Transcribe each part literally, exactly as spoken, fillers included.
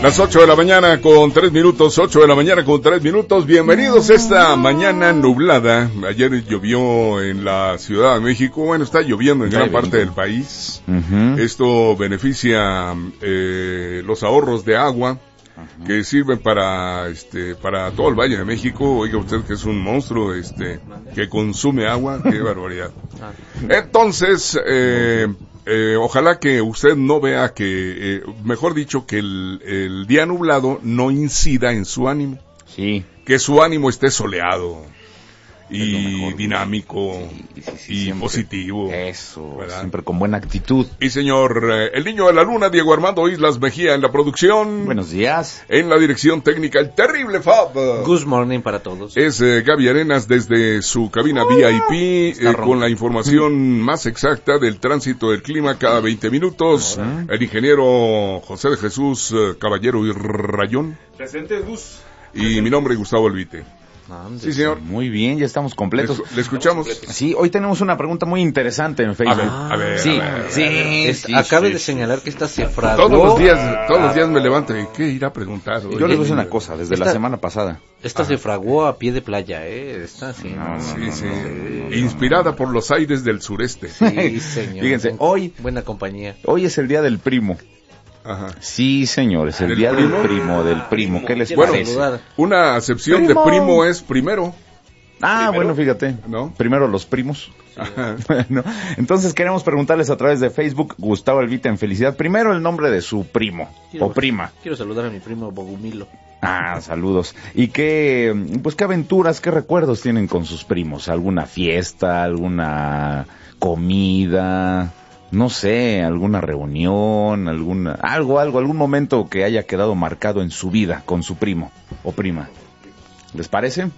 Las ocho de la mañana con tres minutos, ocho de la mañana con tres minutos. Bienvenidos esta mañana nublada. Ayer llovió en la Ciudad de México. Bueno, está lloviendo en gran parte del país. Uh-huh. Esto beneficia eh, los ahorros de agua uh-huh. que sirven para este para todo el Valle de México. Oiga usted que es un monstruo este que consume agua. Qué barbaridad. Entonces, eh, Eh, ojalá que usted no vea que, eh, mejor dicho, que el, el día nublado no incida en su ánimo. Sí. Que su ánimo esté soleado y dinámico sí, sí, sí, y siempre, positivo. Eso, ¿verdad? Siempre con buena actitud. Y señor, eh, el niño de la luna, Diego Armando Islas Mejía en la producción. Buenos días. En la dirección técnica, el terrible Fab. Good morning para todos. Es eh, Gaby Arenas desde su cabina uh, V I P eh, con la información más exacta del tránsito del clima cada veinte minutos. Uh-huh. El ingeniero José de Jesús eh, Caballero y Rayón. Presente, Gus. Y Presente. Mi nombre es Gustavo Elvite. Sí, señor. Muy bien, ya estamos completos. ¿Le, le escuchamos? Sí, hoy tenemos una pregunta muy interesante en Facebook. A ver, a ver. Sí, a ver, sí, a ver. Es, sí. Acabe sí, de sí. señalar que esta se fraguó. Todos los días, todos los días me levanto y ¿qué irá a preguntar? Yo les voy a decir una cosa, desde esta, la semana pasada. Esta Ajá. se fraguó a pie de playa, ¿eh? Esta sí. No, no, sí, no, sí. no, no. Inspirada por los aires del sureste. Sí, señor. Fíjense, hoy, buena compañía. Hoy es el día del primo. Ajá. Sí, señor, es el día primo? del primo, del primo. ¿Qué les bueno, parece? Una acepción primo. de primo es primero. Ah, ¿Primero? Bueno, fíjate, ¿no? Primero los primos. Ajá. Bueno, entonces queremos preguntarles a través de Facebook, Gustavo Elvita en Felicidad, primero el nombre de su primo quiero, o prima. Quiero saludar a mi primo Bogumilo. Ah, saludos. ¿Y qué, pues qué aventuras, qué recuerdos tienen con sus primos? ¿Alguna fiesta, alguna comida, no sé, alguna reunión, alguna, algo, algo, algún momento que haya quedado marcado en su vida con su primo o prima? ¿Les parece?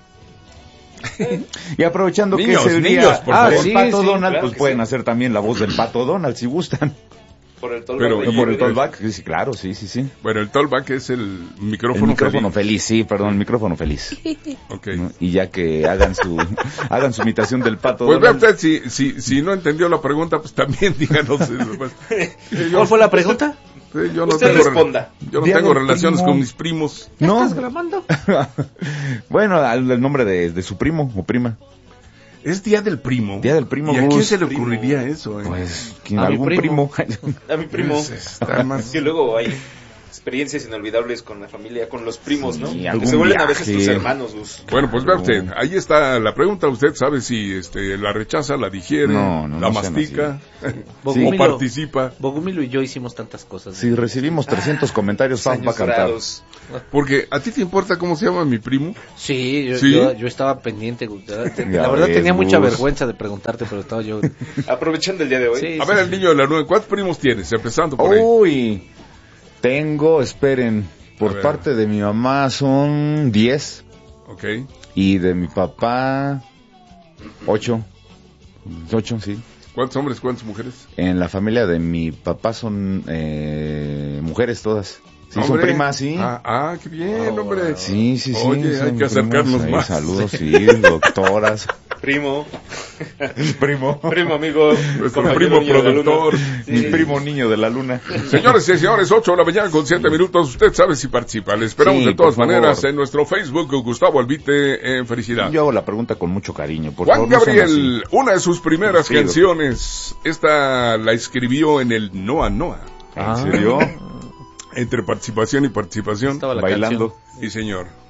Y aprovechando niños, que es el niños, día por ah, favor. del Pato sí, Donald, claro pues que pueden sí. hacer también la voz del Pato Donald si gustan. Por el Pero, tollback. Por el tollback, sí, claro, sí, sí, sí. Bueno, el tollback es el micrófono, El micrófono feliz. feliz, sí, perdón, el micrófono feliz. Okay. ¿No? Y ya que hagan su hagan su imitación del Pato Pues vea Donald. usted, si, si, si no entendió la pregunta, pues también díganos eso. Pues. ¿Cuál fue la pregunta? Sí, yo no Usted tengo, responda. Yo no Día tengo del relaciones primo. con mis primos. ¿No? ¿Estás grabando? Bueno, al- el nombre de, de su primo o prima. Es Día del Primo. Día del Primo, ¿Y a quién Gus. se le Primo. ocurriría eso? Eh? Pues, ¿quién, A mi algún primo. primo. A mi primo. Pues, está más... Que luego hay experiencias inolvidables con la familia, con los primos, ¿no? Sí, Que algún se vuelven a veces viaje. tus hermanos, Gus. Bueno, pues vea usted, ahí está la pregunta. Usted sabe si este la rechaza, la digiere, No, no, la no sean mastica o Bogumilo, participa. Bogumilo y yo hicimos tantas cosas. Si recibimos trescientos comentarios, Fab va a Años cantar. dorados. Porque, ¿a ti te importa cómo se llama mi primo? Sí, yo, ¿Sí? yo, yo estaba pendiente. La Ya verdad ves, tenía mucha Gus. vergüenza de preguntarte, pero estaba yo... Aprovechando el día de hoy. Sí. A ver, el niño de la nube, ¿cuántos primos tienes? Empezando por ahí. Uy, tengo, esperen, A por ver. parte de mi mamá son diez Ok. y de mi papá ocho. Ocho, sí. ¿Cuántos hombres, cuántas mujeres? En la familia de mi papá son eh, mujeres todas. Sí, son Hombre. primas, sí. Ah, ah, qué bien, Oh, hombre. Sí, sí, sí. Oye, son hay que primas, acercarnos ahí, más. Saludos, sí, doctoras. Primo. Primo. Primo, amigo. Nuestro compañero primo niño de la luna. productor. Sí. Mi primo niño de la luna. Señores y señores, ocho de la mañana con siete minutos. Usted sabe si participa. Le esperamos Sí, de todas por favor. maneras en nuestro Facebook, Gustavo Albite en Felicidad. Yo hago la pregunta con mucho cariño, por Juan favor. no sean Gabriel, una de sus primeras Sí, doctor. canciones, esta la escribió en el Noa Noa. así. ¿En serio? Entre participación y participación. Estaba la Bailando. canción. Sí, señor.